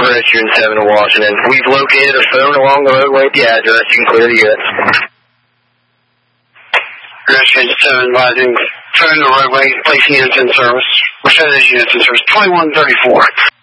Pedestrian 7 to Washington. We've located a phone along the roadway at the address. You can clear the units. Pedestrian 7 advising phone to the roadway, placing units in service. Percentage units in service, 2134.